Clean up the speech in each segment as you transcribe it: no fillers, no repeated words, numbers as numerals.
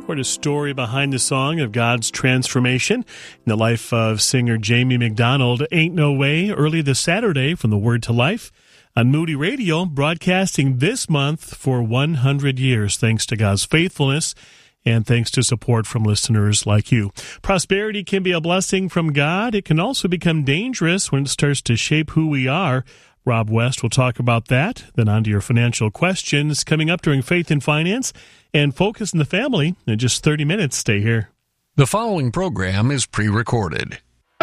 Quite a story behind the song of God's transformation in the life of singer Jamie McDonald. Ain't No Way, early this Saturday from the Word to Life on Moody Radio, broadcasting this month for 100 years, thanks to God's faithfulness and thanks to support from listeners like you. Prosperity can be a blessing from God. It can also become dangerous when it starts to shape who we are. Rob West will talk about that. Then on to your financial questions coming up during Faith and Finance and Focus in the Family in just 30 minutes. Stay here. The following program is pre-recorded.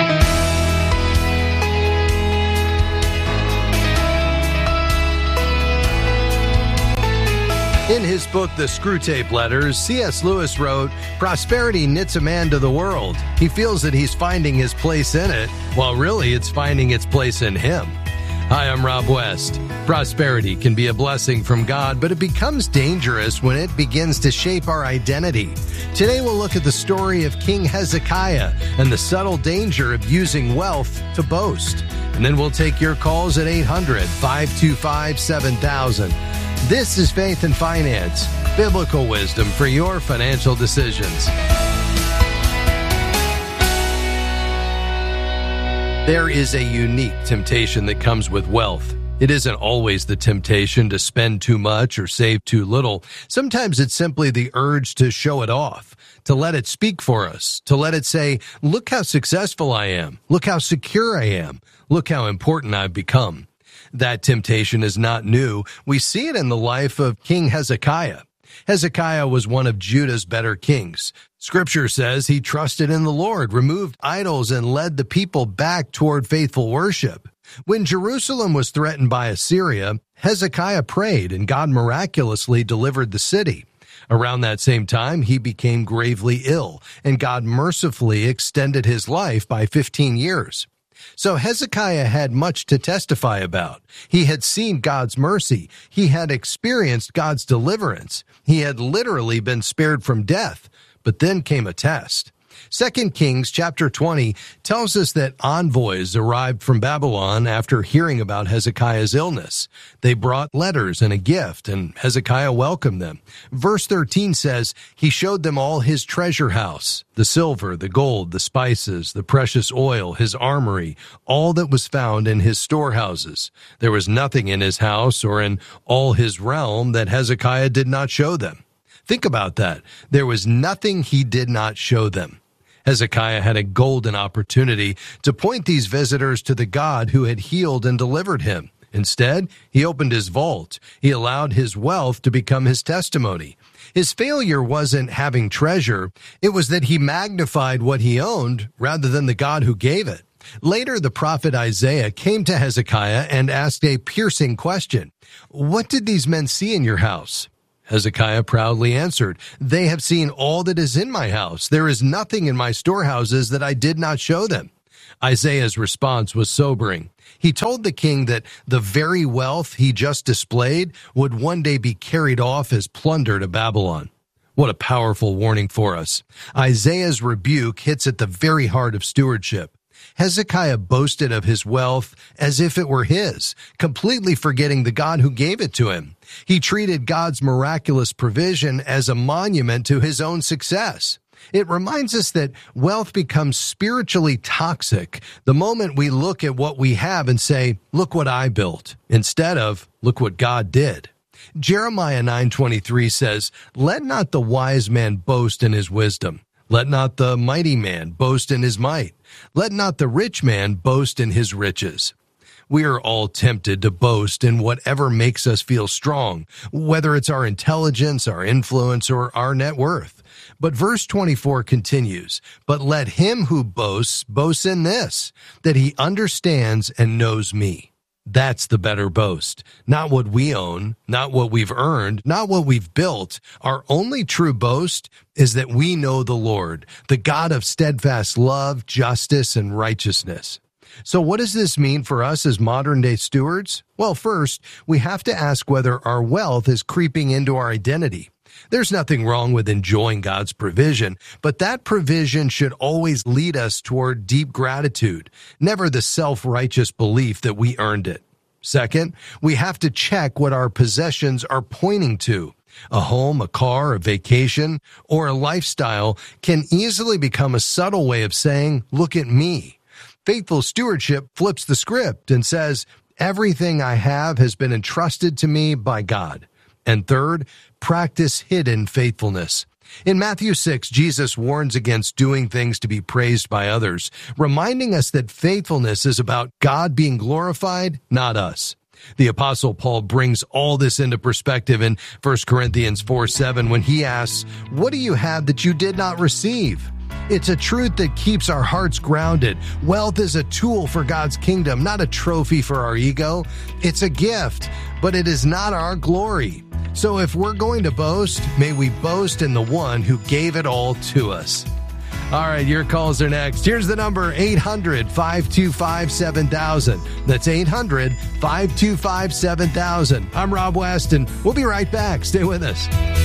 In his book, The Screwtape Letters, C.S. Lewis wrote, "Prosperity knits a man to the world. He feels that he's finding his place in it, while really it's finding its place in him." Hi, I'm Rob West. Prosperity can be a blessing from God, but it becomes dangerous when it begins to shape our identity. Today we'll look at the story of King Hezekiah and the subtle danger of using wealth to boast. And then we'll take your calls at 800-525-7000. This is Faith and Finance, biblical wisdom for your financial decisions. There is a unique temptation that comes with wealth. It isn't always the temptation to spend too much or save too little. Sometimes it's simply the urge to show it off, to let it speak for us, to let it say, look how successful I am, look how secure I am, look how important I've become. That temptation is not new. We see it in the life of King Hezekiah. Hezekiah was one of Judah's better kings. Scripture says he trusted in the Lord, removed idols, and led the people back toward faithful worship. When Jerusalem was threatened by Assyria, Hezekiah prayed, and God miraculously delivered the city. Around that same time, he became gravely ill, and God mercifully extended his life by 15 years. So Hezekiah had much to testify about. He had seen God's mercy. He had experienced God's deliverance. He had literally been spared from death. But then came a test. 2 Kings chapter 20 tells us that envoys arrived from Babylon after hearing about Hezekiah's illness. They brought letters and a gift, and Hezekiah welcomed them. Verse 13 says, he showed them all his treasure house, the silver, the gold, the spices, the precious oil, his armory, all that was found in his storehouses. There was nothing in his house or in all his realm that Hezekiah did not show them. Think about that. There was nothing he did not show them. Hezekiah had a golden opportunity to point these visitors to the God who had healed and delivered him. Instead, he opened his vault. He allowed his wealth to become his testimony. His failure wasn't having treasure. It was that he magnified what he owned rather than the God who gave it. Later, the prophet Isaiah came to Hezekiah and asked a piercing question. "What did these men see in your house?" Hezekiah proudly answered, "They have seen all that is in my house. There is nothing in my storehouses that I did not show them." Isaiah's response was sobering. He told the king that the very wealth he just displayed would one day be carried off as plunder to Babylon. What a powerful warning for us. Isaiah's rebuke hits at the very heart of stewardship. Hezekiah boasted of his wealth as if it were his, completely forgetting the God who gave it to him. He treated God's miraculous provision as a monument to his own success. It reminds us that wealth becomes spiritually toxic the moment we look at what we have and say, look what I built, instead of, look what God did. Jeremiah 9:23 says, "Let not the wise man boast in his wisdom. Let not the mighty man boast in his might. Let not the rich man boast in his riches." We are all tempted to boast in whatever makes us feel strong, whether it's our intelligence, our influence, or our net worth. But verse 24 continues, "But let him who boasts boast in this, that he understands and knows me." That's the better boast. Not what we own, not what we've earned, not what we've built. Our only true boast is that we know the Lord, the God of steadfast love, justice, and righteousness. So what does this mean for us as modern-day stewards? Well, first, we have to ask whether our wealth is creeping into our identity. There's nothing wrong with enjoying God's provision, but that provision should always lead us toward deep gratitude, never the self-righteous belief that we earned it. Second, we have to check what our possessions are pointing to. A home, a car, a vacation, or a lifestyle can easily become a subtle way of saying, look at me. Faithful stewardship flips the script and says, everything I have has been entrusted to me by God. And third, practice hidden faithfulness. In Matthew 6, Jesus warns against doing things to be praised by others, reminding us that faithfulness is about God being glorified, not us. The Apostle Paul brings all this into perspective in 1 Corinthians 4:7 when he asks, what do you have that you did not receive? It's a truth that keeps our hearts grounded. Wealth is a tool for God's kingdom, not a trophy for our ego. It's a gift, but it is not our glory. So if we're going to boast, may we boast in the one who gave it all to us. All right, your calls are next. Here's the number, 800-525-7000. That's 800-525-7000. I'm Rob West, and we'll be right back. Stay with us.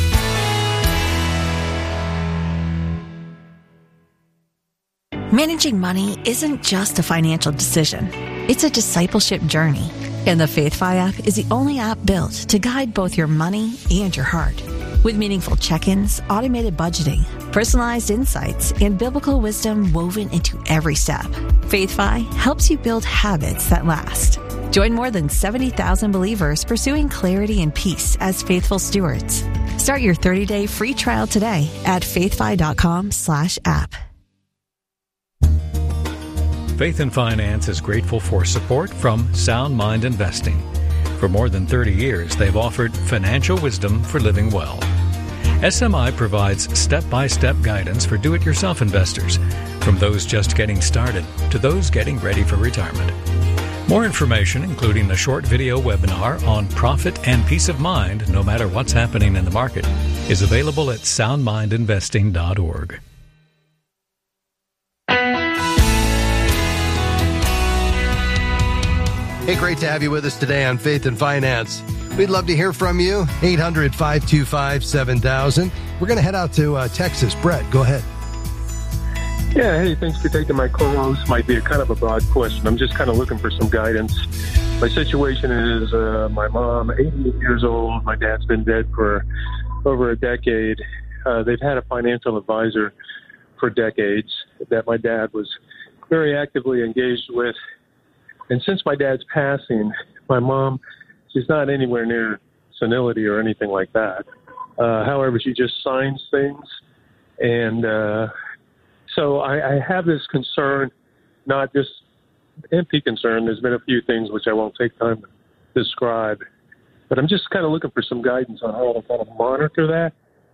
Managing money isn't just a financial decision. It's a discipleship journey. And the FaithFi app is the only app built to guide both your money and your heart. With meaningful check-ins, automated budgeting, personalized insights, and biblical wisdom woven into every step, FaithFi helps you build habits that last. Join more than 70,000 believers pursuing clarity and peace as faithful stewards. Start your 30-day free trial today at faithfi.com/app. Faith and Finance is grateful for support from Sound Mind Investing. For more than 30 years, they've offered financial wisdom for living well. SMI provides step-by-step guidance for do-it-yourself investors, from those just getting started to those getting ready for retirement. More information, including a short video webinar on profit and peace of mind, no matter what's happening in the market, is available at soundmindinvesting.org. Hey, great to have you with us today on Faith and Finance. We'd love to hear from you. 800-525-7000. We're going to head out to Texas. Brett, go ahead. Yeah, hey, thanks for taking my call. This might be a kind of a broad question. I'm just kind of looking for some guidance. My situation is my mom, 88 years old. My dad's been dead for over a decade. They've had a financial advisor for decades that my dad was very actively engaged with. And since my dad's passing, my mom, she's not anywhere near senility or anything like that. However, she just signs things. And so I have this concern, not just empty concern. There's been a few things which I won't take time to describe. But I'm just kind of looking for some guidance on how to kind of monitor that,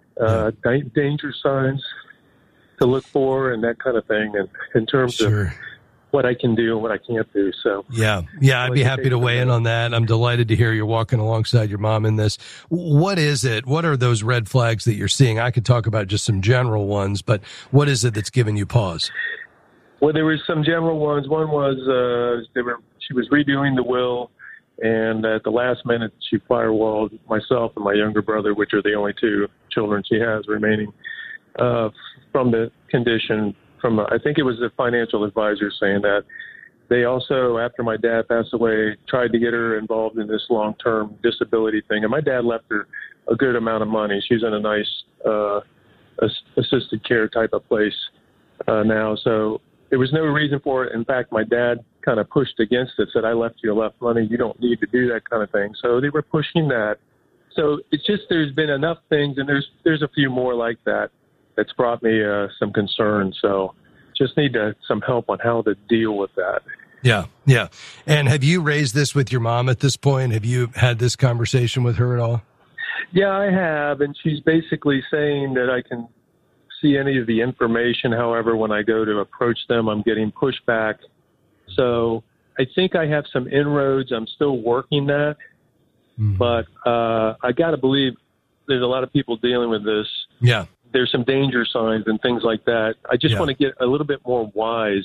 danger signs to look for and that kind of thing, and in terms of what I can do and what I can't do. So yeah, I'd be happy to weigh in on that. I'm delighted to hear you're walking alongside your mom in this. What is it? What are those red flags that you're seeing? I could talk about just some general ones, but what is it that's giving you pause? Well, there were some general ones. One was she was redoing the will, and at the last minute she firewalled myself and my younger brother, which are the only two children she has remaining, from the condition. I think it was the financial advisor saying that. They also, after my dad passed away, tried to get her involved in this long-term disability thing. And my dad left her a good amount of money. She's in a nice assisted care type of place now. So there was no reason for it. In fact, my dad kind of pushed against it, said, I left you enough money. You don't need to do that kind of thing. So they were pushing that. So it's just there's been enough things, and there's a few more like that. That's brought me some concern. So just need some help on how to deal with that. Yeah. And have you raised this with your mom at this point? Have you had this conversation with her at all? Yeah, I have. And she's basically saying that I can see any of the information. However, when I go to approach them, I'm getting pushback. So I think I have some inroads. I'm still working that. But I got to believe there's a lot of people dealing with this. Yeah. There's some danger signs and things like that. I just want to get a little bit more wise.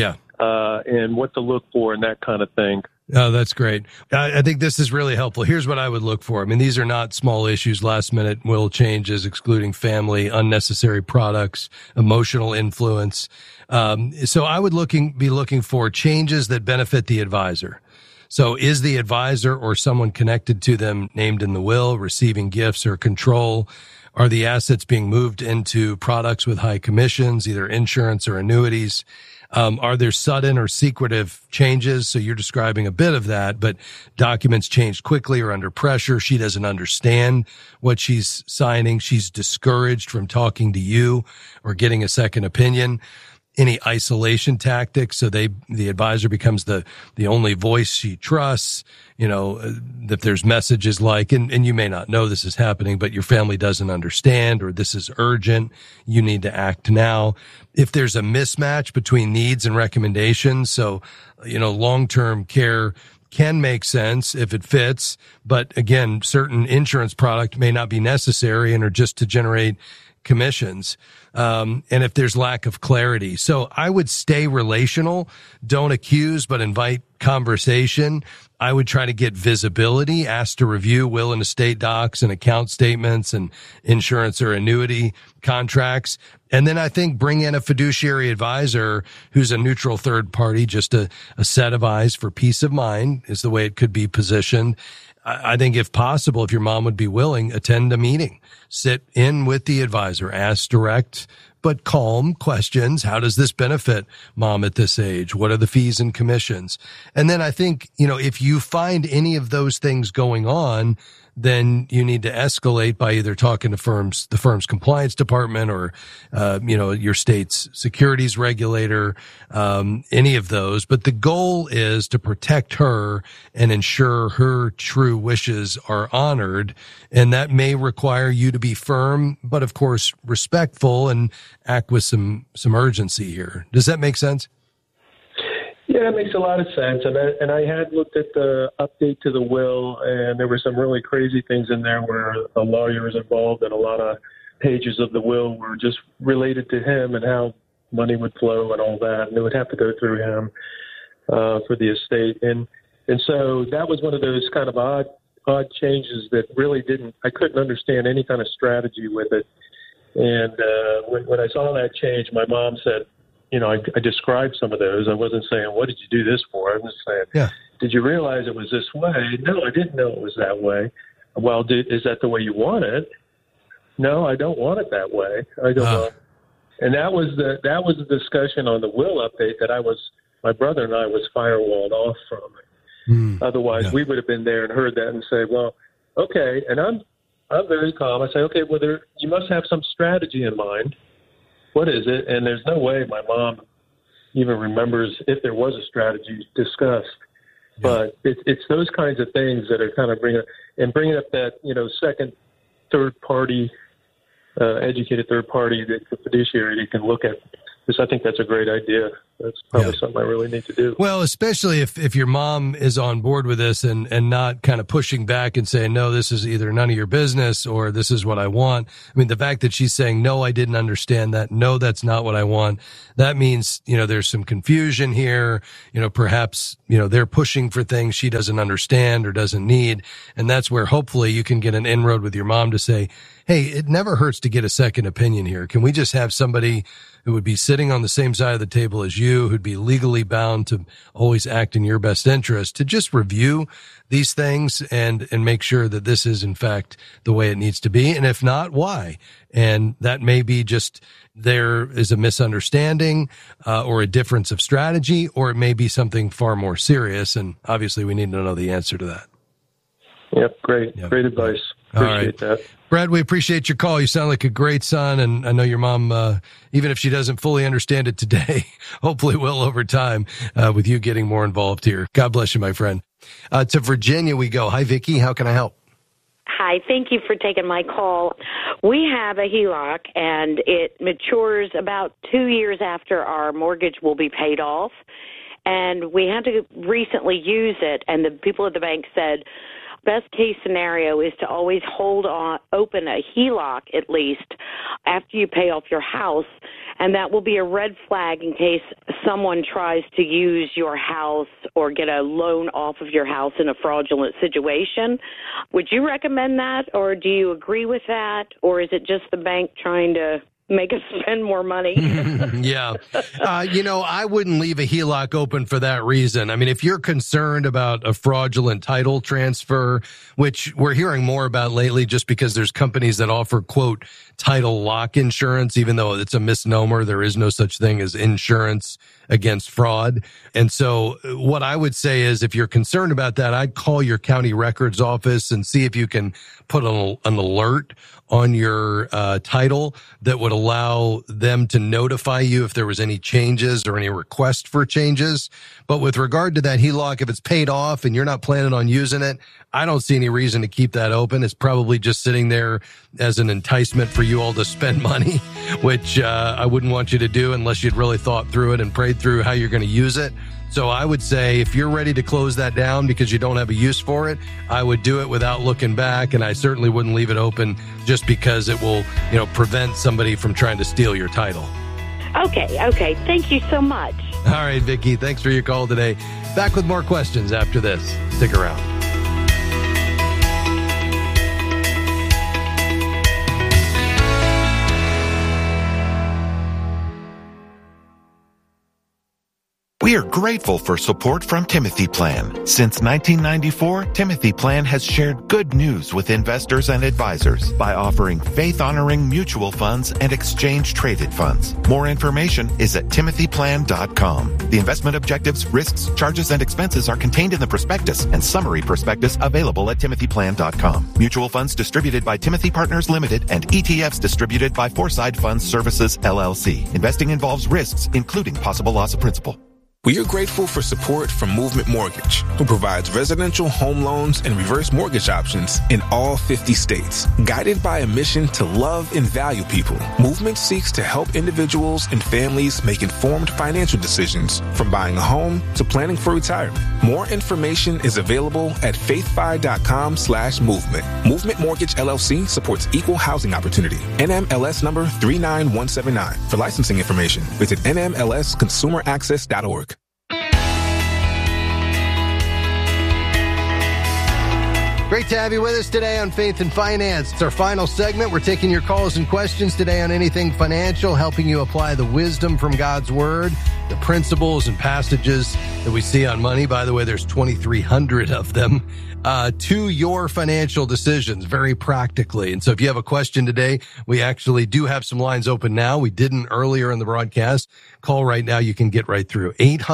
And what to look for and that kind of thing. Oh, that's great. I think this is really helpful. Here's what I would look for. I mean, these are not small issues, last minute will changes, excluding family, unnecessary products, emotional influence. So I would be looking for changes that benefit the advisor. So is the advisor or someone connected to them named in the will receiving gifts or control? Are the assets being moved into products with high commissions, either insurance or annuities? Are there sudden or secretive changes? So you're describing a bit of that, but documents changed quickly or under pressure. She doesn't understand what she's signing. She's discouraged from talking to you or getting a second opinion. Any isolation tactics, so the advisor becomes the only voice she trusts, that there's messages like, and you may not know this is happening, but your family doesn't understand, or this is urgent, you need to act now. If there's a mismatch between needs and recommendations, so, long-term care can make sense if it fits, but again, certain insurance product may not be necessary and are just to generate commissions. And if there's lack of clarity. So I would stay relational. Don't accuse, but invite conversation. I would try to get visibility, ask to review will and estate docs and account statements and insurance or annuity contracts. And then I think bring in a fiduciary advisor who's a neutral third party, just a set of eyes for peace of mind is the way it could be positioned. I think if possible, if your mom would be willing, attend a meeting, sit in with the advisor, ask direct but calm questions. How does this benefit mom at this age? What are the fees and commissions? And then I think, if you find any of those things going on, then you need to escalate by either talking to the firm's compliance department or, your state's securities regulator, any of those. But the goal is to protect her and ensure her true wishes are honored. And that may require you to be firm, but of course respectful and act with some urgency here. Does that make sense? Yeah, it makes a lot of sense. And I had looked at the update to the will, and there were some really crazy things in there where a lawyer was involved, and a lot of pages of the will were just related to him and how money would flow and all that, and it would have to go through him for the estate. And so that was one of those kind of odd changes that really I couldn't understand any kind of strategy with it. And when I saw that change, my mom said, I described some of those. I wasn't saying, what did you do this for? I was saying, Did you realize it was this way? No, I didn't know it was that way. Well, is that the way you want it? No, I don't want it that way. I go, well, and that was the discussion on the will update that my brother and I was firewalled off from. Otherwise, we would have been there and heard that and say, well, okay. And I'm very calm. I say, okay, well, you must have some strategy in mind. What is it? And there's no way my mom even remembers if there was a strategy discussed. Yeah. But it's those kinds of things that are kind of bringing up that, second, third party, educated third party, the fiduciary that can look at this. I think that's a great idea. That's probably something I really need to do. Well, especially if your mom is on board with this and not kind of pushing back and saying, no, this is either none of your business or this is what I want. I mean, the fact that she's saying, no, I didn't understand that. No, that's not what I want. That means, there's some confusion here. Perhaps, they're pushing for things she doesn't understand or doesn't need. And that's where hopefully you can get an inroad with your mom to say, hey, it never hurts to get a second opinion here. Can we just have somebody who would be sitting on the same side of the table as you, who'd be legally bound to always act in your best interest, to just review these things and make sure that this is in fact the way it needs to be? And if not, why? And that may be just there is a misunderstanding or a difference of strategy, or it may be something far more serious. And obviously we need to know the answer to that. Yep. Great. Yep. Great advice. Appreciate that. Brad, we appreciate your call. You sound like a great son, and I know your mom, even if she doesn't fully understand it today, hopefully will over time with you getting more involved here. God bless you, my friend. To Virginia we go. Hi, Vicki. How can I help? Hi. Thank you for taking my call. We have a HELOC, and it matures about 2 years after our mortgage will be paid off, and we had to recently use it, and the people at the bank said, best case scenario is to always open a HELOC at least after you pay off your house, and that will be a red flag in case someone tries to use your house or get a loan off of your house in a fraudulent situation. Would you recommend that, or do you agree with that, or is it just the bank trying to make us spend more money. Yeah. I wouldn't leave a HELOC open for that reason. I mean, if you're concerned about a fraudulent title transfer, which we're hearing more about lately just because there's companies that offer, quote, title lock insurance, even though it's a misnomer, there is no such thing as insurance against fraud. And so what I would say is if you're concerned about that, I'd call your county records office and see if you can put an alert on your title that would allow them to notify you if there was any changes or any request for changes. But with regard to that HELOC, if it's paid off and you're not planning on using it, I don't see any reason to keep that open. It's probably just sitting there as an enticement for you all to spend money, which I wouldn't want you to do unless you'd really thought through it and prayed through how you're going to use it. So I would say if you're ready to close that down because you don't have a use for it, I would do it without looking back. And I certainly wouldn't leave it open just because it will, prevent somebody from trying to steal your title. Okay. Thank you so much. All right, Vicki. Thanks for your call today. Back with more questions after this. Stick around. We are grateful for support from Timothy Plan. Since 1994, Timothy Plan has shared good news with investors and advisors by offering faith-honoring mutual funds and exchange-traded funds. More information is at timothyplan.com. The investment objectives, risks, charges, and expenses are contained in the prospectus and summary prospectus available at timothyplan.com. Mutual funds distributed by Timothy Partners Limited and ETFs distributed by Foreside Funds Services, LLC. Investing involves risks, including possible loss of principal. We are grateful for support from Movement Mortgage, who provides residential home loans and reverse mortgage options in all 50 states. Guided by a mission to love and value people, Movement seeks to help individuals and families make informed financial decisions, from buying a home to planning for retirement. More information is available at faithfi.com/movement. Movement Mortgage LLC supports equal housing opportunity. NMLS number 39179. For licensing information, visit nmlsconsumeraccess.org. Great to have you with us today on Faith and Finance. It's our final segment. We're taking your calls and questions today on anything financial, helping you apply the wisdom from God's Word, the principles and passages that we see on money. By the way, there's 2,300 of them, to your financial decisions very practically. And so if you have a question today, we actually do have some lines open now. We didn't earlier in the broadcast. Call right now. You can get right through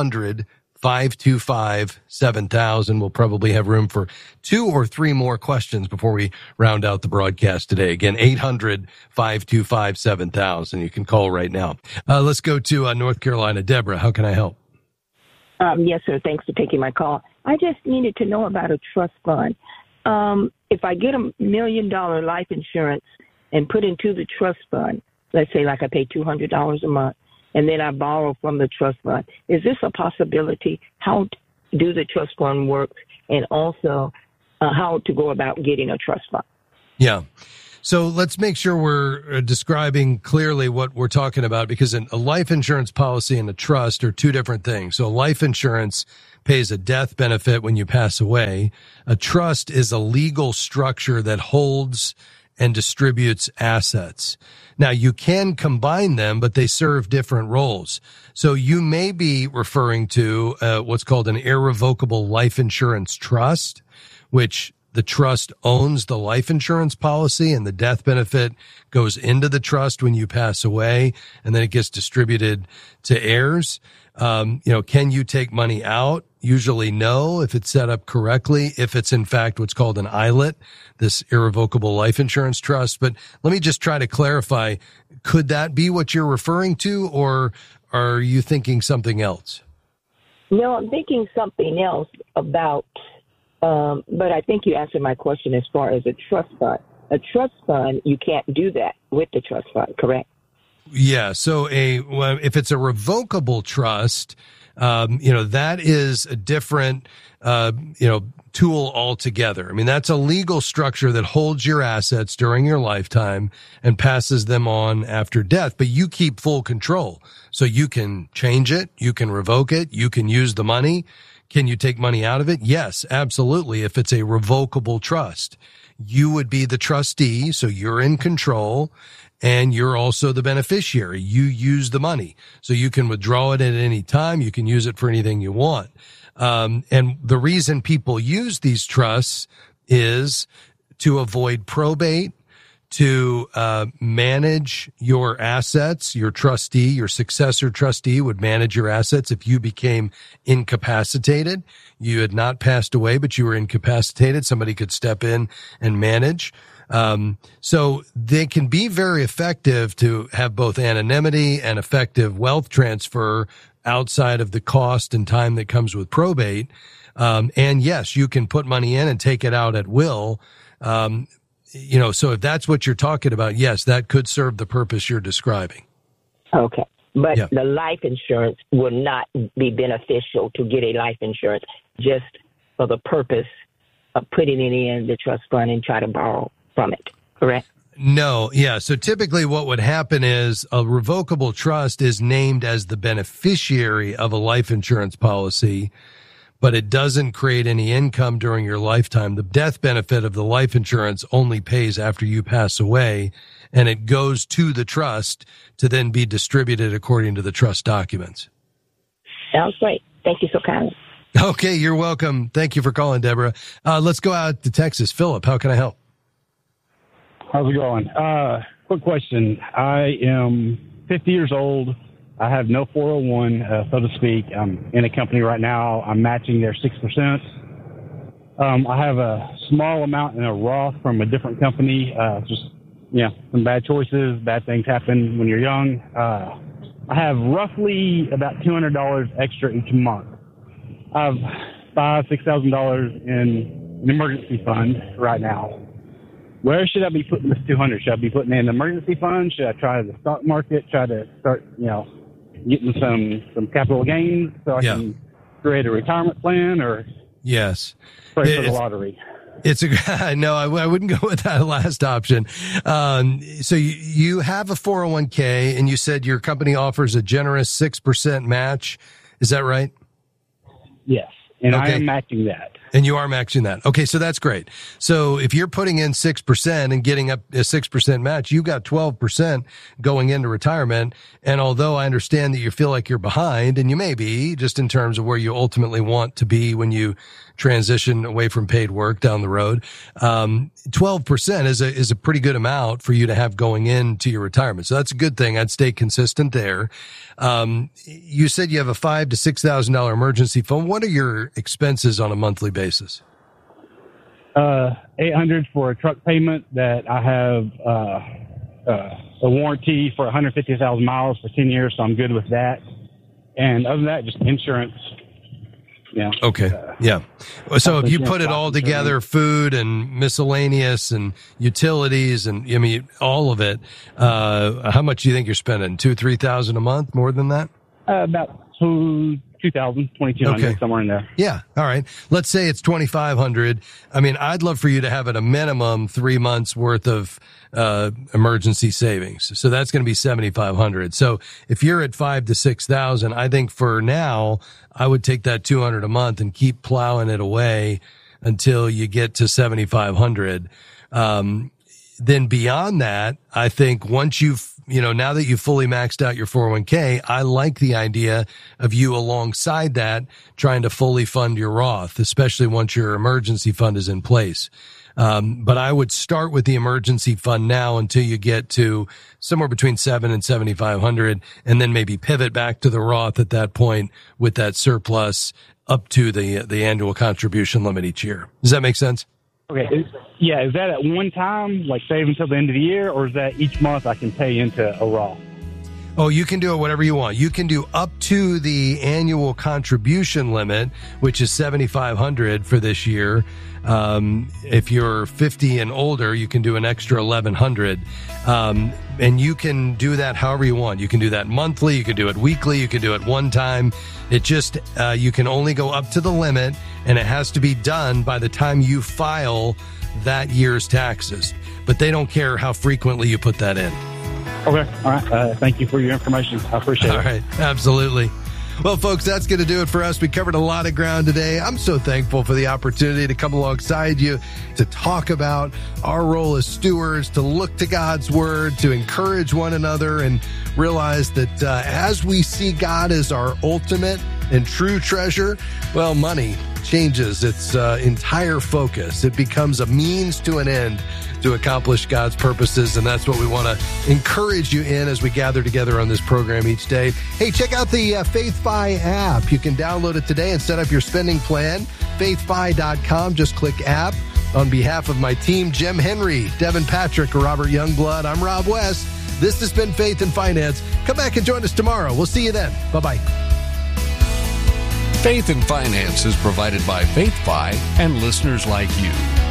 800-525-7000. We'll probably have room for 2 or 3 more questions before we round out the broadcast today. Again, 800-525-7000. You can call right now. Let's go to North Carolina. Deborah, how can I help? Yes, sir. Thanks for taking my call. I just needed to know about a trust fund. If I get $1 million life insurance and put into the trust fund, let's say like I pay $200 a month, and then I borrow from the trust fund, is this a possibility? How do the trust fund work, and also how to go about getting a trust fund? Yeah. So let's make sure we're describing clearly what we're talking about, because a life insurance policy and a trust are two different things. So life insurance pays a death benefit when you pass away. A trust is a legal structure that holds and distributes assets. Now, you can combine them, but they serve different roles. So you may be referring to what's called an irrevocable life insurance trust, which the trust owns the life insurance policy, and the death benefit goes into the trust when you pass away, and then it gets distributed to heirs. Can you take money out? Usually no, if it's set up correctly, if it's in fact what's called an ILIT, this irrevocable life insurance trust. But let me just try to clarify, could that be what you're referring to, or are you thinking something else? No, I'm thinking something else about, but I think you answered my question as far as a trust fund. A trust fund, you can't do that with the trust fund, correct? Yeah. So if it's a revocable trust, that is a different, tool altogether. I mean, that's a legal structure that holds your assets during your lifetime and passes them on after death, but you keep full control. So you can change it. You can revoke it. You can use the money. Can you take money out of it? Yes, absolutely. If it's a revocable trust, you would be the trustee. So you're in control. and you're also the beneficiary. You use the money. So you can withdraw it at any time. You can use it for anything you want. And the reason people use these trusts is to avoid probate, to manage your assets. Your trustee, your successor trustee would manage your assets if you became incapacitated. You had not passed away, but you were incapacitated. Somebody could step in and manage. So they can be very effective to have both anonymity and effective wealth transfer outside of the cost and time that comes with probate. And yes, you can put money in and take it out at will. So if that's what you're talking about, yes, that could serve the purpose you're describing. Okay. But the life insurance will not be beneficial to get a life insurance just for the purpose of putting it in the trust fund and try to borrow from it, correct? No. Yeah. So typically what would happen is a revocable trust is named as the beneficiary of a life insurance policy, but it doesn't create any income during your lifetime. The death benefit of the life insurance only pays after you pass away, and it goes to the trust to then be distributed according to the trust documents. Sounds great. Thank you so kindly. Okay, you're welcome. Thank you for calling, Deborah. Let's go out to Texas. Philip, how can I help? How's it going? Quick question. I am 50 years old. I have no 401, so to speak. I'm in a company right now. I'm matching their 6%. I have a small amount in a Roth from a different company. Some bad choices, bad things happen when you're young. I have roughly about $200 extra each month. I have $5,000-$6,000 in an emergency fund right now. Where should I be putting this $200? Should I be putting it in the emergency fund? Should I try the stock market? Try to start, getting some capital gains so I can create a retirement plan, or pray for the lottery? No, I wouldn't go with that last option. So you have a 401k, and you said your company offers a generous 6% match. Is that right? Yes. And I am matching that. And you are matching that. Okay, so that's great. So if you're putting in 6% and getting up a 6% match, you got 12% going into retirement. And although I understand that you feel like you're behind, and you may be, just in terms of where you ultimately want to be when you transition away from paid work down the road, 12% is a pretty good amount for you to have going into your retirement. So that's a good thing. I'd stay consistent there. You said you have a $5,000 to $6,000 emergency fund. What are your expenses on a monthly basis? $800 for a truck payment that I have a warranty for 150,000 miles for 10 years, so I'm good with that. And other than that, just insurance. Yeah. Okay. So if you put it all together, food and miscellaneous and utilities and all of it, how much do you think you're spending? $2,000-$3,000 a month? More than that? About $2,200, somewhere in there. Yeah. All right. Let's say it's $2,500. I'd love for you to have at a minimum 3 months worth of emergency savings. So that's going to be $7,500. So if you're at $5,000 to $6,000, I think for now, I would take that $200 a month and keep plowing it away until you get to $7,500. Then beyond that, I think once now that you've fully maxed out your 401k, I like the idea of you alongside that trying to fully fund your Roth, especially once your emergency fund is in place. But I would start with the emergency fund now until you get to somewhere between $7,000 and $7,500, and then maybe pivot back to the Roth at that point with that surplus up to the annual contribution limit each year. Does that make sense? Okay. Is that at one time, like save until the end of the year, or is that each month I can pay into a Roth? Oh, you can do it whatever you want. You can do up to the annual contribution limit, which is $7,500 for this year. If you're 50 and older, you can do an extra $1,100. And you can do that however you want. You can do that monthly. You can do it weekly. You can do it one time. It just, you can only go up to the limit, and it has to be done by the time you file that year's taxes. But they don't care how frequently you put that in. Okay. All right. Thank you for your information. I appreciate it. All right. Absolutely. Well, folks, that's going to do it for us. We covered a lot of ground today. I'm so thankful for the opportunity to come alongside you to talk about our role as stewards, to look to God's word, to encourage one another, and realize that as we see God as our ultimate and true treasure, well, money changes its entire focus. It becomes a means to an end to accomplish God's purposes, and that's what we want to encourage you in as we gather together on this program each day. Hey, check out the FaithFi app. You can download it today and set up your spending plan. FaithFi.com. Just click app. On behalf of my team, Jim Henry, Devin Patrick, Robert Youngblood, I'm Rob West. This has been Faith and Finance. Come back and join us tomorrow. We'll see you then. Bye-bye. Faith and Finance is provided by FaithFi and listeners like you.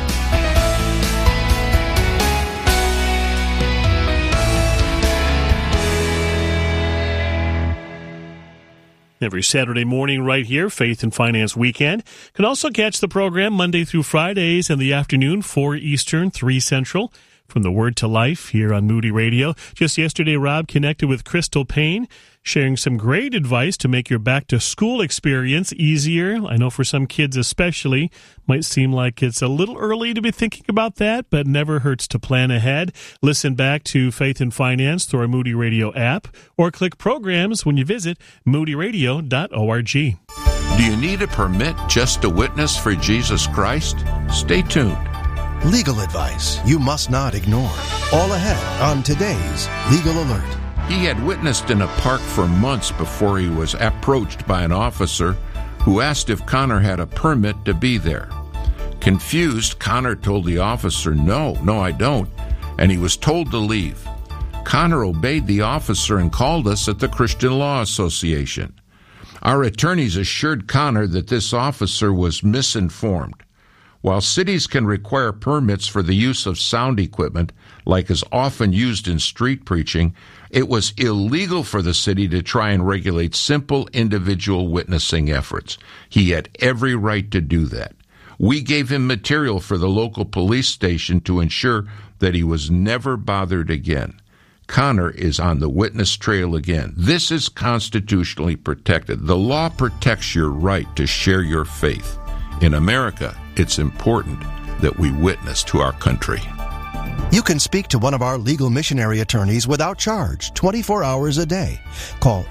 Every Saturday morning right here, Faith and Finance Weekend. Can also catch the program Monday through Fridays in the afternoon, 4 Eastern, 3 Central, from the Word to Life here on Moody Radio. Just yesterday, Rob connected with Crystal Payne, sharing some great advice to make your back-to-school experience easier. I know for some kids especially, might seem like it's a little early to be thinking about that, but never hurts to plan ahead. Listen back to Faith and Finance through our Moody Radio app, or click programs when you visit moodyradio.org. Do you need a permit just to witness for Jesus Christ? Stay tuned. Legal advice you must not ignore. All ahead on today's Legal Alert. He had witnessed in a park for months before he was approached by an officer who asked if Connor had a permit to be there. Confused, Connor told the officer, No, I don't, and he was told to leave. Connor obeyed the officer and called us at the Christian Law Association. Our attorneys assured Connor that this officer was misinformed. While cities can require permits for the use of sound equipment, like is often used in street preaching, it was illegal for the city to try and regulate simple individual witnessing efforts. He had every right to do that. We gave him material for the local police station to ensure that he was never bothered again. Connor is on the witness trail again. This is constitutionally protected. The law protects your right to share your faith. In America, it's important that we witness to our country. You can speak to one of our legal missionary attorneys without charge, 24 hours a day. Call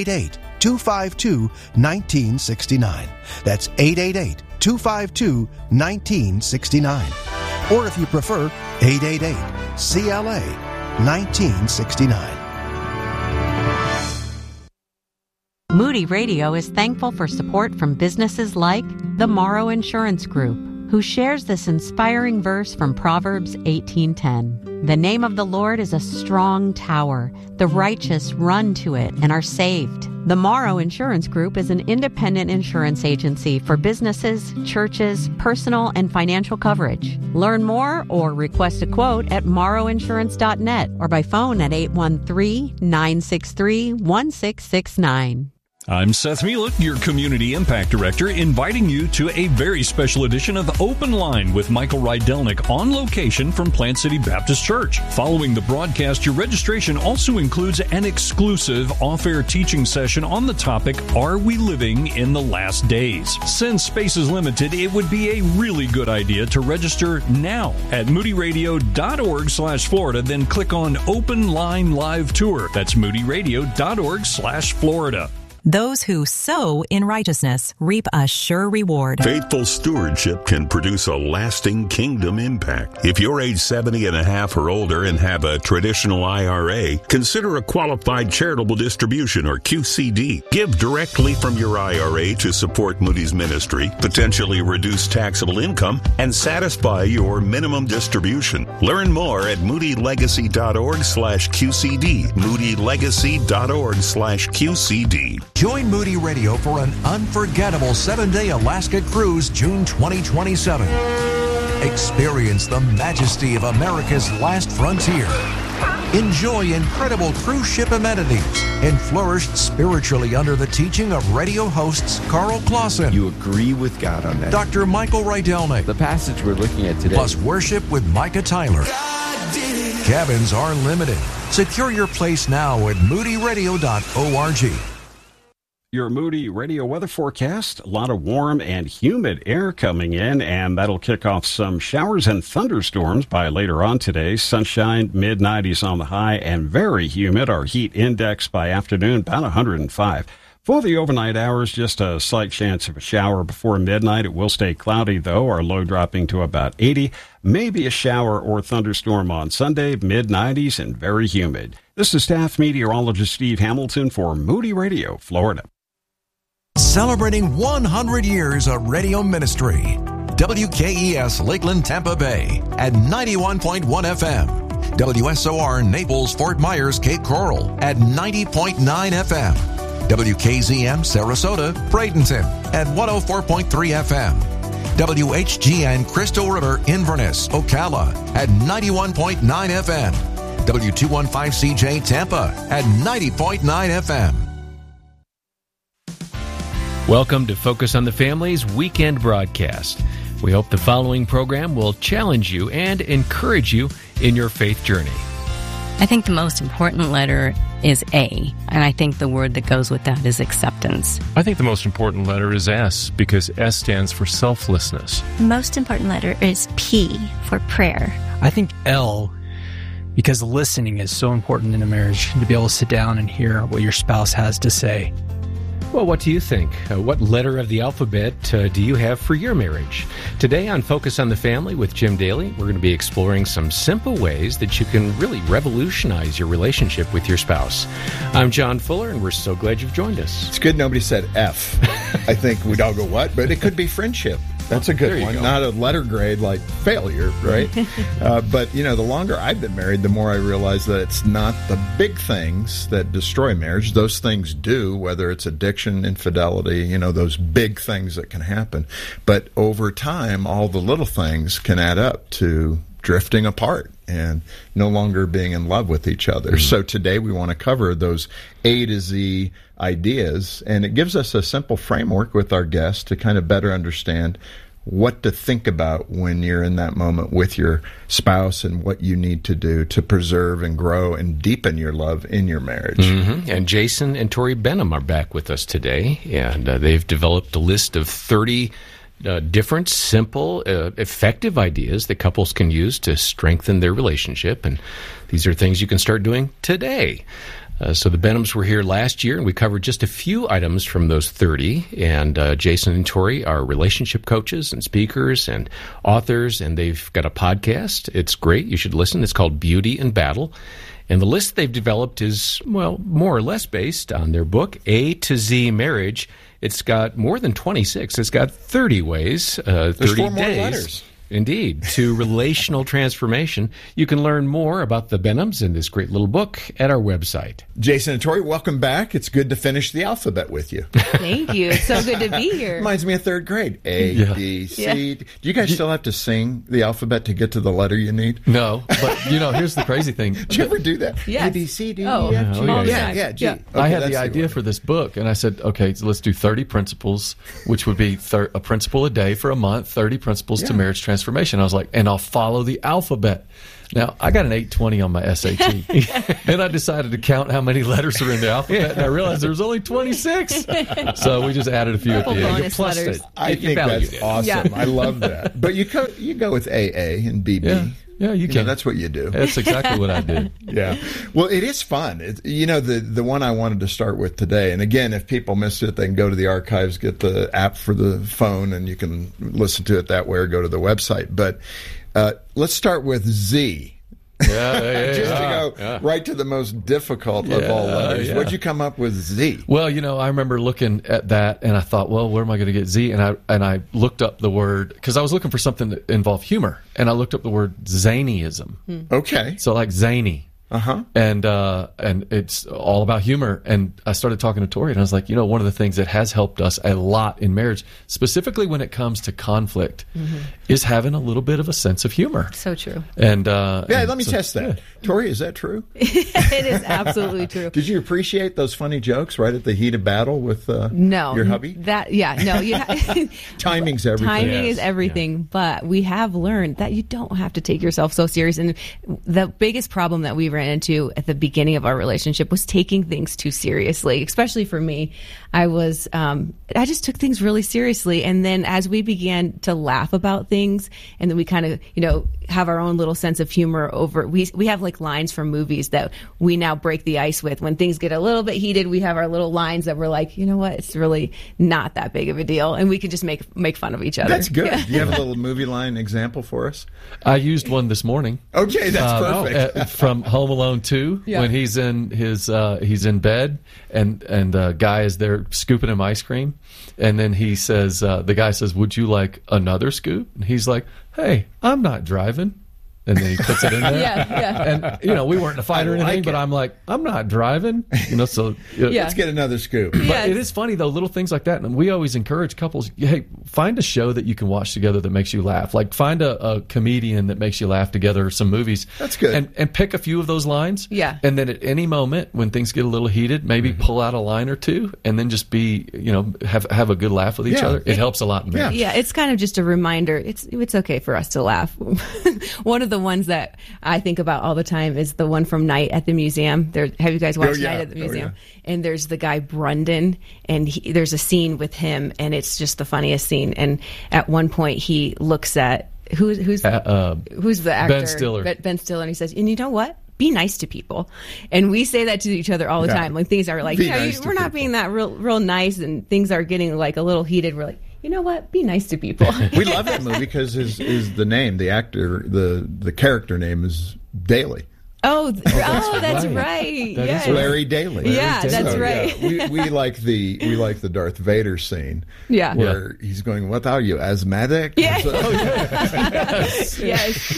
888-252-1969. That's 888-252-1969. Or if you prefer, 888-CLA-1969. Moody Radio is thankful for support from businesses like the Morrow Insurance Group, who shares this inspiring verse from Proverbs 18:10. The name of the Lord is a strong tower. The righteous run to it and are saved. The Morrow Insurance Group is an independent insurance agency for businesses, churches, personal and financial coverage. Learn more or request a quote at morrowinsurance.net or by phone at 813-963-1669. I'm Seth Mielek, your Community Impact Director, inviting you to a very special edition of Open Line with Michael Rydelnik on location from Plant City Baptist Church. Following the broadcast, your registration also includes an exclusive off-air teaching session on the topic, Are We Living in the Last Days? Since space is limited, it would be a really good idea to register now at moodyradio.org/Florida, then click on Open Line Live Tour. That's moodyradio.org/Florida. Those who sow in righteousness reap a sure reward. Faithful stewardship can produce a lasting kingdom impact. If you're age 70 and a half or older and have a traditional IRA, consider a qualified charitable distribution or QCD. Give directly from your IRA to support Moody's ministry, potentially reduce taxable income, and satisfy your minimum distribution. Learn more at moodylegacy.org/QCD. moodylegacy.org/QCD. Join Moody Radio for an unforgettable 7-day Alaska cruise June 2027. Experience the majesty of America's last frontier. Enjoy incredible cruise ship amenities and flourish spiritually under the teaching of radio hosts Carl Clausen. You agree with God on that. Dr. Michael Rydelnik. The passage we're looking at today. Plus worship with Micah Tyler. Cabins are limited. Secure your place now at moodyradio.org. Your Moody Radio weather forecast. A lot of warm and humid air coming in, and that'll kick off some showers and thunderstorms by later on today. Sunshine, mid-90s on the high, and very humid. Our heat index by afternoon, about 105. For the overnight hours, just a slight chance of a shower before midnight. It will stay cloudy, though, our low dropping to about 80. Maybe a shower or thunderstorm on Sunday, mid-90s and very humid. This is staff meteorologist Steve Hamilton for Moody Radio, Florida. Celebrating 100 years of radio ministry. WKES Lakeland, Tampa Bay at 91.1 FM. WSOR Naples, Fort Myers, Cape Coral at 90.9 FM. WKZM Sarasota, Bradenton at 104.3 FM. WHGN Crystal River, Inverness, Ocala at 91.9 FM. W215CJ Tampa at 90.9 FM. Welcome to Focus on the Family's weekend broadcast. We hope the following program will challenge you and encourage you in your faith journey. I think the most important letter is A, and I think the word that goes with that is acceptance. I think the most important letter is S, because S stands for selflessness. The most important letter is P, for prayer. I think L, because listening is so important in a marriage, to be able to sit down and hear what your spouse has to say. Well, what do you think? What letter of the alphabet do you have for your marriage? Today on Focus on the Family with Jim Daly, we're going to be exploring some simple ways that you can really revolutionize your relationship with your spouse. I'm John Fuller, and we're so glad you've joined us. It's good nobody said F. I think we'd all go, what? But it could be friendship. That's a good one. Not a letter grade like failure, right? But, the longer I've been married, the more I realize that it's not the big things that destroy marriage. Those things do, whether it's addiction, infidelity, those big things that can happen. But over time, all the little things can add up to drifting apart and no longer being in love with each other. Mm-hmm. So today we want to cover those A to Z ideas, and it gives us a simple framework with our guests to kind of better understand what to think about when you're in that moment with your spouse and what you need to do to preserve and grow and deepen your love in your marriage. Mm-hmm. And Jason and Tori Benham are back with us today, and they've developed a list of 30 different, simple, effective ideas that couples can use to strengthen their relationship. And these are things you can start doing today. So the Benhams were here last year, and we covered just a few items from those 30. And Jason and Tori are relationship coaches and speakers and authors, and they've got a podcast. It's great. You should listen. It's called Beauty in Battle. And the list they've developed is, well, more or less based on their book, A to Z Marriage. It's got more than 26. It's got 30 ways, 30 There's 4 days. more letters. Indeed, to relational transformation. You can learn more about the Benhams in this great little book at our website. Jason and Tori, welcome back. It's good to finish the alphabet with you. Thank you. It's so good to be here. Reminds me of third grade. A, B, C. Yeah. Do you guys still have to sing the alphabet to get to the letter you need? No, but here's the crazy thing. Did you ever do that? Yes. A, B, C, D, E, F, G. G. Yeah. Okay, I had the idea for this book, and I said, okay, so let's do 30 principles, which would be a principle a day for a month, 30 principles to marriage transformation. I was like, and I'll follow the alphabet. Now, I got an 820 on my SAT, and I decided to count how many letters are in the alphabet, and I realized there was only 26. So we just added a few at the end. Plus letters. I think that's awesome. Yeah. I love that. But you go with AA and BB. Yeah, you can. That's what you do. That's exactly what I did. Yeah. Well, it is fun. The one I wanted to start with today, and again, if people missed it, they can go to the archives, get the app for the phone, and you can listen to it that way or go to the website. But let's start with Z. Just to go right to the most difficult of all letters. What'd you come up with Z? Well, I remember looking at that, and I thought, well, where am I going to get Z? And I looked up the word, because I was looking for something that involved humor, and I looked up the word zanyism. Okay. So like zany. Uh-huh. And it's all about humor. And I started talking to Tori, and I was like, one of the things that has helped us a lot in marriage, specifically when it comes to conflict, is having a little bit of a sense of humor. So true. And let me test that. Tori, is that true? It is absolutely true. Did you appreciate those funny jokes right at the heat of battle with your hubby? Timing's everything. Timing is everything, but we have learned that you don't have to take yourself so serious. And the biggest problem that we ran ran into at the beginning of our relationship was taking things too seriously, especially for me. I just took things really seriously. And then as we began to laugh about things, and then we kind of, have our own little sense of humor over, we have like lines from movies that we now break the ice with. When things get a little bit heated, we have our little lines that we're like, you know what, it's really not that big of a deal. And we can just make fun of each other. That's good. Yeah. Do you have a little movie line example for us? I used one this morning. Okay, that's perfect. From Home Alone 2, when he's in he's in bed and the guy is there scooping him ice cream, and then he says, the guy says, "Would you like another scoop?" And he's like, "Hey, I'm not driving." And then he puts it in there. Yeah. And, we weren't in a fight or anything, but I'm like, I'm not driving. So let's get another scoop. But it is funny, though, little things like that. And we always encourage couples, hey, find a show that you can watch together that makes you laugh. Like, find a comedian that makes you laugh together, or some movies. That's good. And pick a few of those lines. Yeah. And then at any moment, when things get a little heated, maybe pull out a line or two, and then just be, have a good laugh with each other. It helps a lot in marriage. Yeah, it's kind of just a reminder. It's okay for us to laugh. One of the ones that I think about all the time is the one from Night at the Museum. Have you guys watched Night at the Museum? And there's the guy Brundon, and there's a scene with him, and it's just the funniest scene. And at one point, he looks at who's the actor? Ben Stiller. Ben Stiller, and he says, "And you know what? Be nice to people." And we say that to each other all the time. When things are like, we're not being that real nice, and things are getting like a little heated. We're like, you know what? Be nice to people. We love that movie because is the name, the actor, the character name is Daly. Oh, that's right. That yes. is Larry Daly. Yeah, that's right. Yeah. We like the Darth Vader scene. Yeah. Where he's going, "What are you, asthmatic?" Yeah. Yes.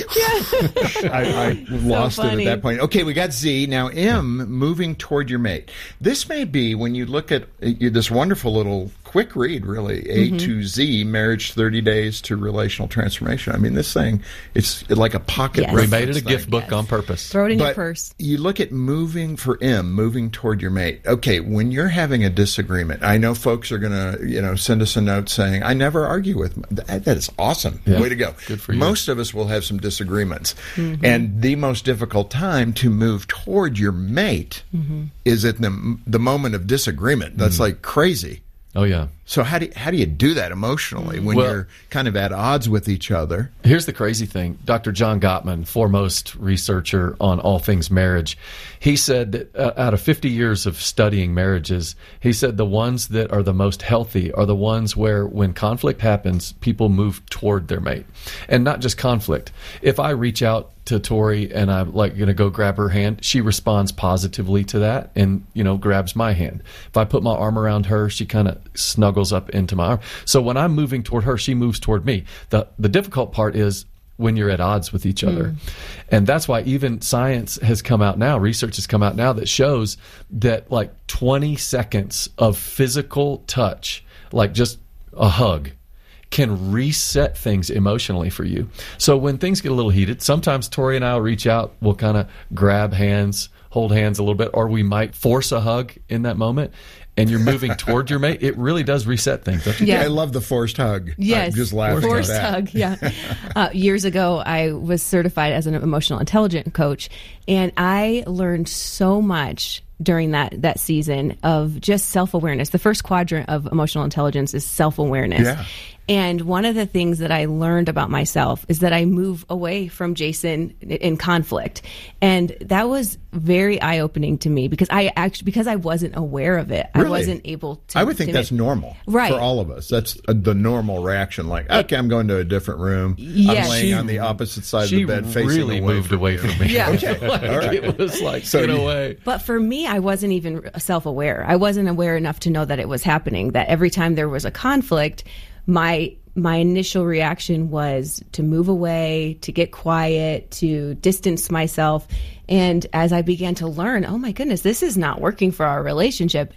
I lost it at that point. Okay, we got Z. Now M, moving toward your mate. This may be, when you look at this wonderful little quick read, really, A to Z, Marriage 30 Days to Relational Transformation. I mean, this thing, it's like a pocket reference. We made it a gift book on purpose. Throw it in your purse. You look at moving toward your mate. Okay, when you're having a disagreement, I know folks are going to, send us a note saying, "I never argue with that is awesome. Yeah. Way to go." Good for you. Most of us will have some disagreements. And the most difficult time to move toward your mate is at the moment of disagreement. That's like crazy. Oh, yeah. So how do you do that emotionally when you're kind of at odds with each other? Here's the crazy thing. Dr. John Gottman, foremost researcher on all things marriage, he said that out of 50 years of studying marriages, he said the ones that are the most healthy are the ones where when conflict happens, people move toward their mate. And not just conflict. If I reach out to Tori and I'm like going to go grab her hand, she responds positively to that and, grabs my hand. If I put my arm around her, she kind of snuggles up into my arm. So when I'm moving toward her, she moves toward me. The difficult part is when you're at odds with each other. And that's why even science has come out now, research has come out now that shows that like 20 seconds of physical touch, like just a hug, can reset things emotionally for you. So when things get a little heated, sometimes Tori and I will reach out, we'll kind of grab hands, hold hands a little bit, or we might force a hug in that moment. And you're moving toward your mate, it really does reset things, don't you? Yeah, I love the forced hug. Yes, I just laughed forced at that. hug. Yeah. Years ago, I was certified as an emotional intelligence coach, and I learned so much during that season of just self-awareness. The first quadrant of emotional intelligence is self-awareness. Yeah. And one of the things that I learned about myself is that I move away from Jason in conflict. And that was very eye-opening to me because I wasn't aware of it. Really? I wasn't able to. I would think that's normal for all of us. That's the normal reaction. Like, okay, I'm going to a different room. Yes. I'm laying on the opposite side of the bed facing really away moved away from me. Yeah. Okay. All right. It was like, get away. But for me, I wasn't even self-aware. I wasn't aware enough to know that it was happening, that every time there was a conflict, my initial reaction was to move away, to get quiet, to distance myself. And as I began to learn, oh my goodness, this is not working for our relationship,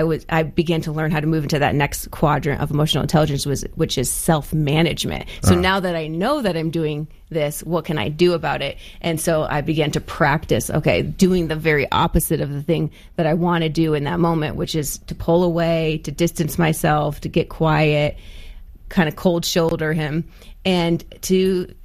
I began to learn how to move into that next quadrant of emotional intelligence, which is self-management. So now that I know that I'm doing this, what can I do about it? And so I began to practice, doing the very opposite of the thing that I want to do in that moment, which is to pull away, to distance myself, to get quiet, kind of cold shoulder him, and to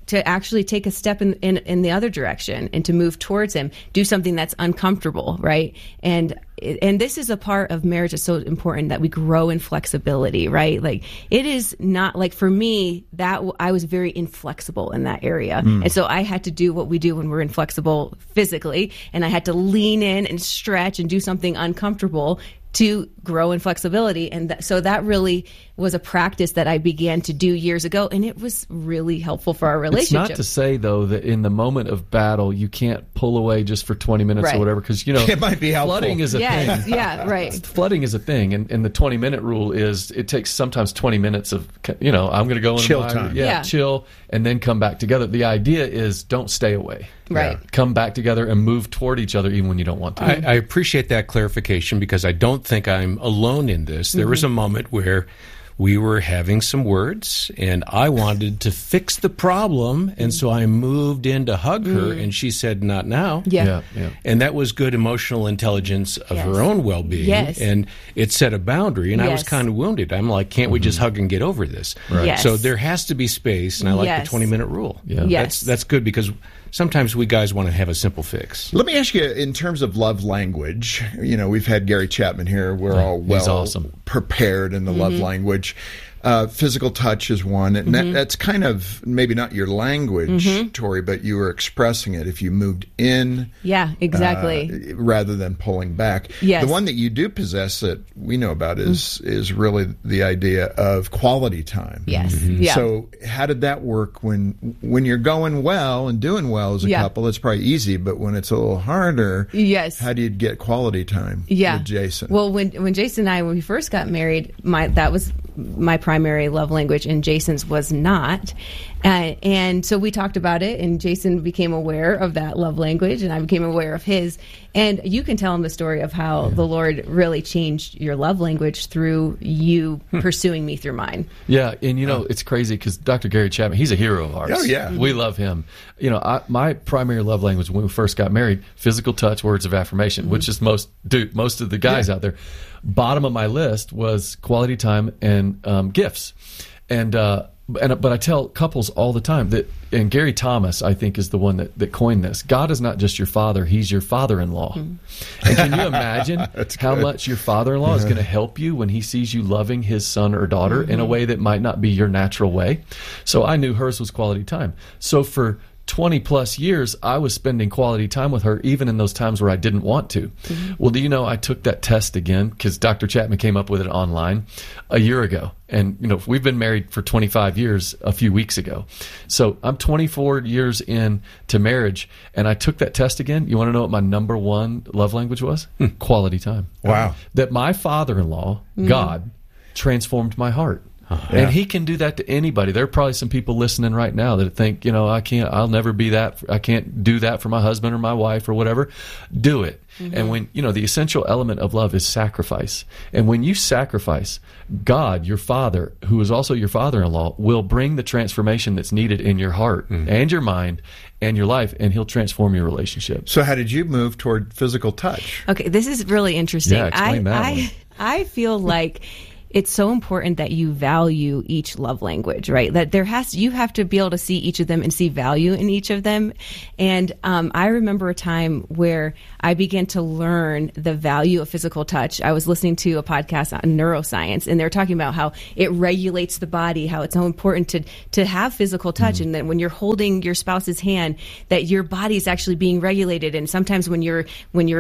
to actually take a step in the other direction and to move towards him, do something that's uncomfortable, right? And this is a part of marriage that's so important, that we grow in flexibility, right? Like, it is not like, for me, that I was very inflexible in that area. And so I had to do what we do when we're inflexible physically, and I had to lean in and stretch and do something uncomfortable to grow in flexibility. And so that really was a practice that I began to do years ago, and it was really helpful for our relationship. It's not to say, though, that in the moment of battle, you can't pull away just for 20 minutes or whatever, because, it might be helpful. Flooding is a thing. Yeah, right. Flooding is a thing, and the 20-minute rule is it takes sometimes 20 minutes of, I'm going to go in chill time. Chill, and then come back together. The idea is don't stay away. Right. Come back together and move toward each other even when you don't want to. I appreciate that clarification, because I don't think I'm alone in this. There was a moment where we were having some words, and I wanted to fix the problem, and so I moved in to hug her, and she said, "Not now." Yeah. And that was good emotional intelligence of her own well-being, and it set a boundary, and I was kind of wounded. I'm like, can't we just hug and get over this? Right. Yes. So there has to be space, and I like the 20-minute rule. That's good, because sometimes we guys want to have a simple fix. Let me ask you, in terms of love language, we've had Gary Chapman here. We're all prepared in the love language. Physical touch is one, and that's kind of maybe not your language, Tori, but you were expressing it if you moved in. Yeah, exactly. Rather than pulling back. Yes. The one that you do possess that we know about is really the idea of quality time. Yes. So how did that work when you're going well and doing well as a couple? It's probably easy, but when it's a little harder, how do you get quality time with Jason? Well, when Jason and I, when we first got married, that was my primary love language, and Jason's was not. And so we talked about it, and Jason became aware of that love language, and I became aware of his. And you can tell him the story of how the Lord really changed your love language through you pursuing me through mine. Yeah, and it's crazy because Dr. Gary Chapman, he's a hero of ours. Oh, yeah. We love him. My primary love language when we first got married, physical touch, words of affirmation, which is most of the guys out there. Bottom of my list was quality time and gifts. But I tell couples all the time that, and Gary Thomas, I think, is the one that coined this. God is not just your father; He's your father-in-law. And can you imagine how much your father-in-law is going to help you when he sees you loving his son or daughter in a way that might not be your natural way? So I knew hers was quality time. So for 20 plus years, I was spending quality time with her, even in those times where I didn't want to. Well, do you know, I took that test again because Dr. Chapman came up with it online a year ago. And, we've been married for 25 years a few weeks ago. So I'm 24 years into marriage, and I took that test again. You want to know what my number one love language was? Quality time. Wow. That my father-in-law, God, transformed my heart. And he can do that to anybody. There are probably some people listening right now that think, I'll never be that. I can't do that for my husband or my wife or whatever. Do it. And when, the essential element of love is sacrifice. And when you sacrifice, God, your father, who is also your father-in-law, will bring the transformation that's needed in your heart and your mind and your life, and he'll transform your relationship. So how did you move toward physical touch? Okay, this is really interesting. Yeah, explain that. I feel like it's so important that you value each love language, right? That you have to be able to see each of them and see value in each of them. And I remember a time where I began to learn the value of physical touch. I was listening to a podcast on neuroscience, and they're talking about how it regulates the body, how it's so important to have physical touch, and that when you're holding your spouse's hand, that your body is actually being regulated. And sometimes when you're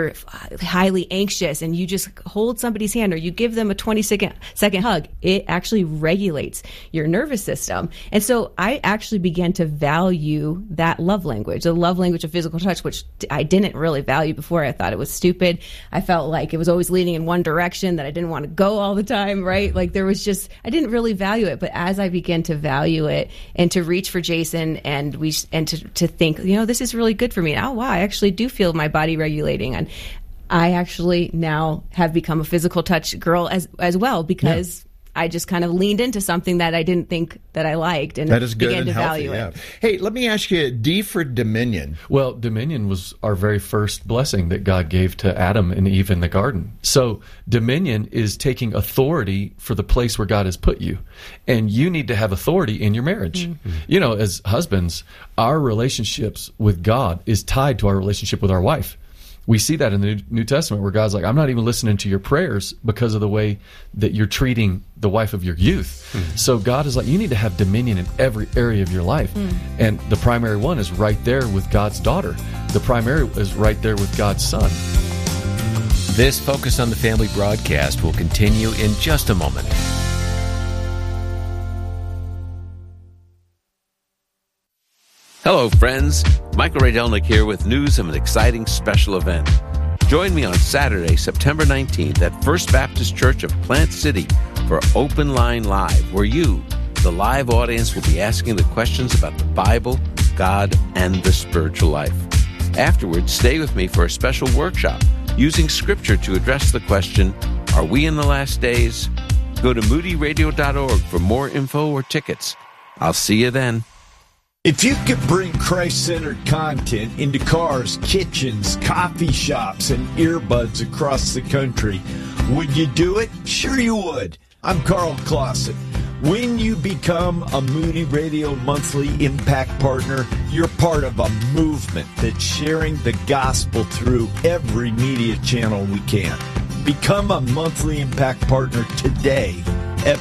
highly anxious and you just hold somebody's hand or you give them a 20-second hug, it actually regulates your nervous system. And so I actually began to value that love language, the love language of physical touch, which I didn't really value before. I thought it was stupid. I felt like it was always leaning in one direction, that I didn't want to go all the time, right? Like I didn't really value it. But as I began to value it and to reach for Jason and to think, this is really good for me. Oh, wow, I actually do feel my body regulating. And I actually now have become a physical touch girl as well, because I just kind of leaned into something that I didn't think that I liked, and that is good began and to healthy, value yeah. it. Hey, let me ask you, D for dominion. Well, dominion was our very first blessing that God gave to Adam and Eve in the garden. So dominion is taking authority for the place where God has put you. And you need to have authority in your marriage. Mm-hmm. You know, as husbands, our relationships with God is tied to our relationship with our wife. We see that in the New Testament where God's like, I'm not even listening to your prayers because of the way that you're treating the wife of your youth. Mm-hmm. So God is like, you need to have dominion in every area of your life. Mm-hmm. And the primary one is right there with God's daughter. The primary is right there with God's son. This Focus on the Family broadcast will continue in just a moment. Hello, friends. Michael Rydelnik here with news of an exciting special event. Join me on Saturday, September 19th at First Baptist Church of Plant City for Open Line Live, where you, the live audience, will be asking the questions about the Bible, God, and the spiritual life. Afterwards, stay with me for a special workshop using Scripture to address the question, are we in the last days? Go to moodyradio.org for more info or tickets. I'll see you then. If you could bring Christ-centered content into cars, kitchens, coffee shops, and earbuds across the country, would you do it? Sure you would. I'm Carl Clausen. When you become a Moody Radio Monthly Impact Partner, you're part of a movement that's sharing the gospel through every media channel we can. Become a Monthly Impact Partner today at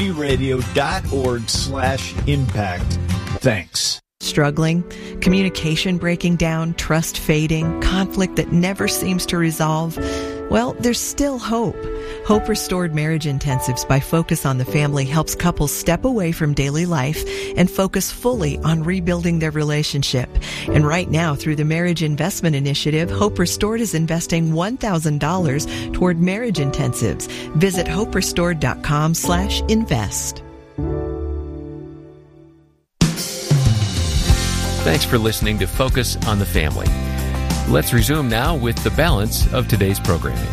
moodyradio.org/impact. Thanks. Struggling, communication breaking down, trust fading, conflict that never seems to resolve? Well, there's still hope. Hope Restored Marriage Intensives by Focus on the Family helps couples step away from daily life and focus fully on rebuilding their relationship. And right now, through the Marriage Investment Initiative, Hope Restored is investing $1,000 toward marriage intensives. Visit hoperestored.com/invest. Thanks for listening to Focus on the Family. Let's resume now with the balance of today's programming.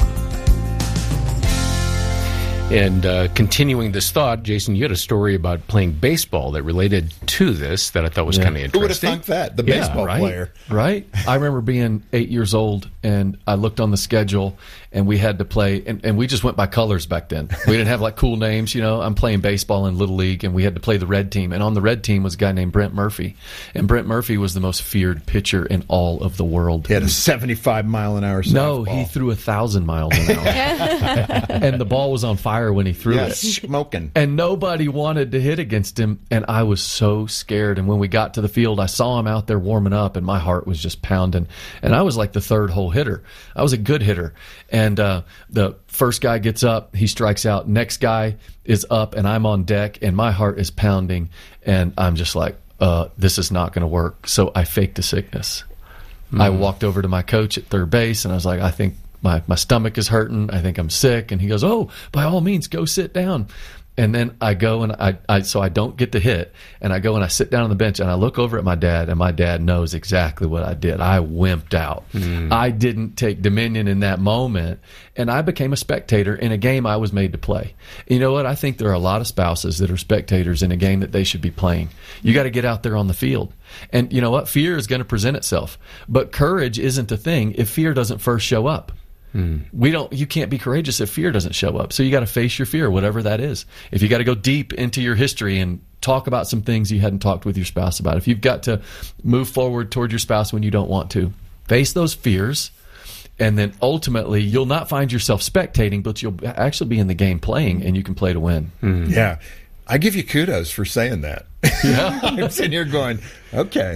And continuing this thought, Jason, you had a story about playing baseball that related to this that I thought was kind of interesting. Who would have thunk that? The baseball player. Right? I remember being 8 years old, and I looked on the schedule, and we had to play, and we just went by colors back then. We didn't have like cool names, you know. I'm playing baseball in Little League, and we had to play the red team. And on the red team was a guy named Brent Murphy. And Brent Murphy was the most feared pitcher in all of the world. He had a 75-mile-an-hour softball. No, he threw 1,000 miles an hour. And the ball was on fire when he threw it. Smoking. And nobody wanted to hit against him, and I was so scared. And when we got to the field, I saw him out there warming up, and my heart was just pounding. And I was like the third hole hitter. I was a good hitter. And the first guy gets up, he strikes out. Next guy is up, and I'm on deck, and my heart is pounding. And I'm just like, this is not going to work. So I faked a sickness. I walked over to my coach at third base, and I was like, I think my stomach is hurting. I think I'm sick. And he goes, oh, by all means, go sit down. And then I go and so I don't get to hit. And I go and I sit down on the bench and I look over at my dad, and my dad knows exactly what I did. I wimped out. I didn't take dominion in that moment. And I became a spectator in a game I was made to play. You know what? I think there are a lot of spouses that are spectators in a game that they should be playing. You got to get out there on the field. And you know what? Fear is going to present itself. But courage isn't a thing if fear doesn't first show up. You can't be courageous if fear doesn't show up. So you got to face your fear, whatever that is. If you got to go deep into your history and talk about some things you hadn't talked with your spouse about, if you've got to move forward toward your spouse when you don't want to, face those fears. And then ultimately, you'll not find yourself spectating, but you'll actually be in the game playing, and you can play to win. Yeah. I give you kudos for saying that. Yeah. I'm sitting here going, okay.